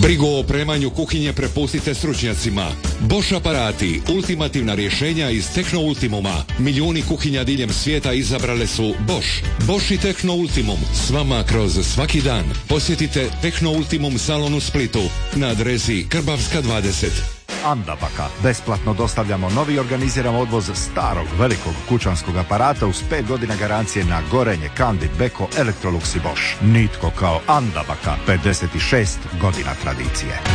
Brigu o opremanju kuhinje prepustite stručnjacima. Bosch aparati, ultimativna rješenja iz Techno Ultimuma. Milijuni kuhinja diljem svijeta izabrale su Bosch. Bosch i Techno Ultimum s vama kroz svaki dan. Posjetite Techno Ultimum salon u Splitu na adresi Krbavska 20. Andabaka. Besplatno dostavljamo novi i organiziramo odvoz starog velikog kućanskog aparata uz 5 godina garancije na gorenje, Candid, Beko, Electrolux i Bosch. Nitko kao Andabaka. 56 godina tradicije.